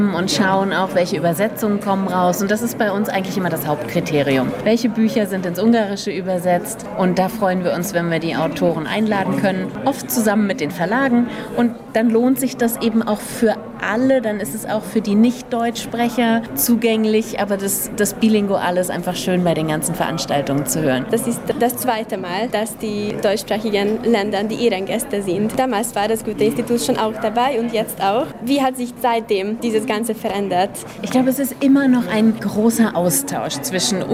und schauen auch, welche Übersetzungen kommen raus. Und das ist bei uns eigentlich immer das Hauptkriterium. Welche Bücher sind ins Ungarische übersetzt? Und da freuen wir uns, wenn wir die Autoren einladen können, oft zusammen mit den Verlagen. Und dann lohnt sich das eben auch für alle, dann ist es auch für die Nicht-Deutschsprecher zugänglich, aber das Bilinguale ist einfach schön bei den ganzen Veranstaltungen zu hören. Das ist das zweite Mal, dass die deutschsprachigen Länder die Ehrengäste sind. Damals war das Goethe-Institut schon auch dabei und jetzt auch. Wie hat sich seitdem dieses Ganze verändert? Ich glaube, es ist immer noch ein großer Austausch zwischen der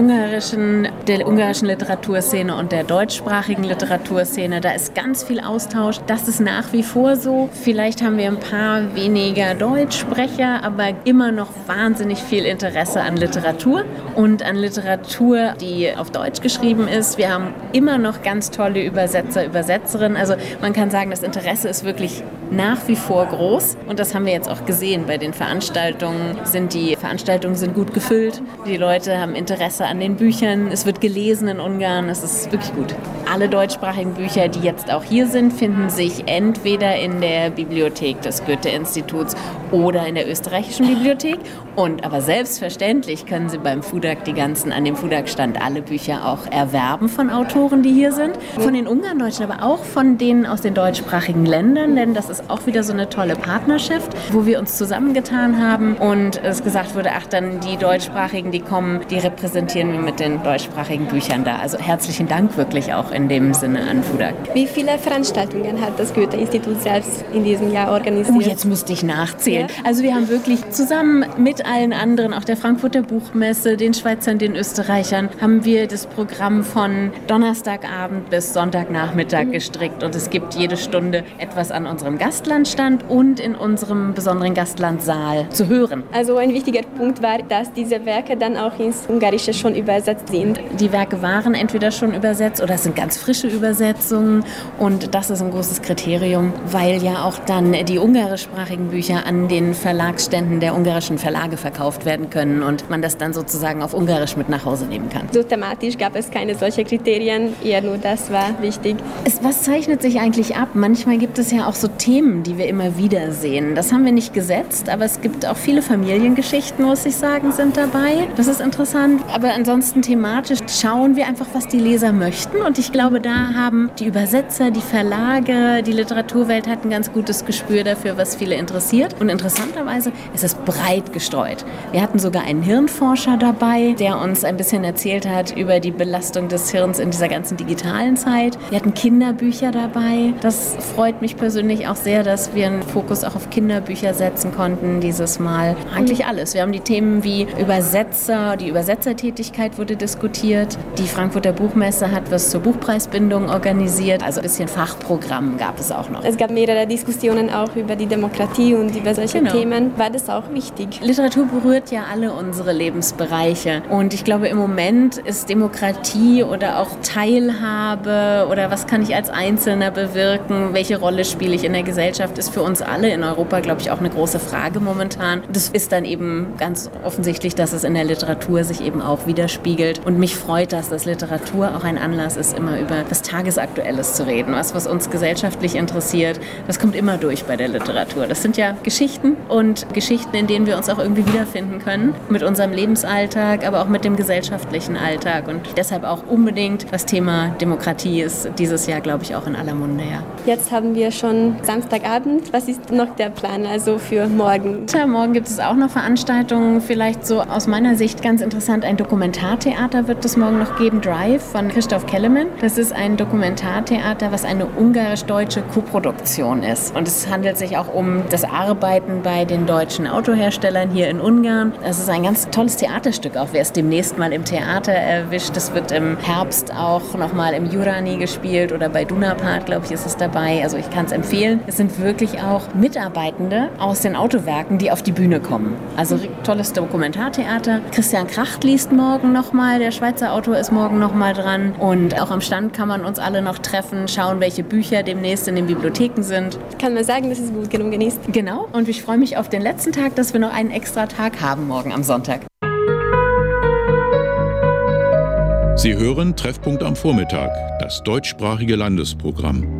ungarischen Literaturszene und der deutschsprachigen Literaturszene. Da ist ganz viel Austausch. Das ist nach wie vor so. Vielleicht haben wir ein paar weniger Deutschsprecher, aber immer noch wahnsinnig viel Interesse an Literatur und an Literatur, die auf Deutsch geschrieben ist. Wir haben immer noch ganz tolle Übersetzer, Übersetzerinnen. Also man kann sagen, das Interesse ist wirklich nach wie vor groß und das haben wir jetzt auch gesehen bei den Veranstaltungen. Die Veranstaltungen sind gut gefüllt, die Leute haben Interesse an den Büchern, es wird gelesen in Ungarn, es ist wirklich gut. Alle deutschsprachigen Bücher, die jetzt auch hier sind, finden sich entweder in der Bibliothek des Goethe-Instituts oder in der österreichischen Bibliothek. Aber selbstverständlich können Sie beim FUDAK an dem FUDAK-Stand alle Bücher auch erwerben von Autoren, die hier sind. Von den Ungarndeutschen, aber auch von denen aus den deutschsprachigen Ländern, denn das ist auch wieder so eine tolle Partnerschaft, wo wir uns zusammengetan haben und es gesagt wurde, dann die Deutschsprachigen, die kommen, die repräsentieren wir mit den deutschsprachigen Büchern da. Also herzlichen Dank wirklich auch in dem Sinne an FUDAK. Wie viele Veranstaltungen hat das Goethe-Institut selbst in diesem Jahr organisiert? Jetzt müsste ich nachzählen. Ja. Also wir haben wirklich zusammen mit allen anderen, auch der Frankfurter Buchmesse, den Schweizern, den Österreichern, haben wir das Programm von Donnerstagabend bis Sonntagnachmittag gestrickt und es gibt jede Stunde etwas an unserem Gastlandstand und in unserem besonderen Gastlandsaal zu hören. Also ein wichtiger Punkt war, dass diese Werke dann auch ins Ungarische schon übersetzt sind. Die Werke waren entweder schon übersetzt oder es sind ganz frische Übersetzungen und das ist ein großes Kriterium, weil ja auch dann die ungarischsprachigen Bücher an den Verlagsständen der ungarischen Verlage verkauft werden können und man das dann sozusagen auf Ungarisch mit nach Hause nehmen kann. So thematisch gab es keine solche Kriterien, eher nur das war wichtig. Was zeichnet sich eigentlich ab? Manchmal gibt es ja auch so Themen, die wir immer wieder sehen. Das haben wir nicht gesetzt, aber es gibt auch viele Familiengeschichten, muss ich sagen, sind dabei. Das ist interessant. Aber ansonsten thematisch schauen wir einfach, was die Leser möchten. Und ich glaube, da haben die Übersetzer, die Verlage, die Literaturwelt hat ein ganz gutes Gespür dafür, was viele interessiert. Und interessanterweise ist es breit gestreut. Wir hatten sogar einen Hirnforscher dabei, der uns ein bisschen erzählt hat über die Belastung des Hirns in dieser ganzen digitalen Zeit. Wir hatten Kinderbücher dabei. Das freut mich persönlich auch sehr, dass wir einen Fokus auch auf Kinderbücher setzen konnten dieses Mal. Eigentlich alles. Wir haben die Themen wie Übersetzer, die Übersetzertätigkeit wurde diskutiert. Die Frankfurter Buchmesse hat was zur Buchpreisbindung organisiert. Also ein bisschen Fachprogramm gab es auch noch. Es gab mehrere Diskussionen auch über die Demokratie und über solche Themen. War das auch wichtig? Literatur berührt ja alle unsere Lebensbereiche. Und ich glaube, im Moment ist Demokratie oder auch Teilhabe oder was kann ich als Einzelner bewirken, welche Rolle spiele ich in der Gesellschaft, ist für uns alle in Europa, glaube ich, auch eine große Frage momentan. Das ist dann eben ganz offensichtlich, dass es in der Literatur sich eben auch widerspiegelt. Und mich freut das, dass Literatur auch ein Anlass ist, immer über was Tagesaktuelles zu reden. Was uns gesellschaftlich interessiert, das kommt immer durch bei der Literatur. Das sind ja Geschichten und Geschichten, in denen wir uns auch irgendwie wiederfinden können. Mit unserem Lebensalltag, aber auch mit dem gesellschaftlichen Alltag. Und deshalb auch unbedingt das Thema Demokratie ist dieses Jahr, glaube ich, auch in aller Munde. Ja. Jetzt haben wir schon Samstagabend. Was ist noch der Plan also für morgen? Morgen gibt es auch noch Veranstaltungen. Vielleicht so aus meiner Sicht ganz interessant. Ein Dokumentartheater wird es morgen noch geben. Drive von Christoph Kellemann. Das ist ein Dokumentartheater, was eine ungarisch-deutsche Koproduktion ist. Und es handelt sich auch um das Arbeiten bei den deutschen Autoherstellern hier in Ungarn. Das ist ein ganz tolles Theaterstück, auch wer es demnächst mal im Theater erwischt. Das wird im Herbst auch nochmal im Jurani gespielt oder bei Dunapart, glaube ich, ist es dabei. Also ich kann es empfehlen. Es sind wirklich auch Mitarbeitende aus den Autowerken, die auf die Bühne kommen. Also tolles Dokumentartheater. Christian Kracht liest morgen nochmal. Der Schweizer Autor ist morgen nochmal dran. Und auch am Stand kann man uns alle noch treffen, schauen, welche Bücher demnächst in den Bibliotheken sind. Kann man sagen, dass es gut gelungen ist. Genau. Und ich freue mich auf den letzten Tag, dass wir noch einen extra Tag haben morgen am Sonntag. Sie hören Treffpunkt am Vormittag, das deutschsprachige Landesprogramm.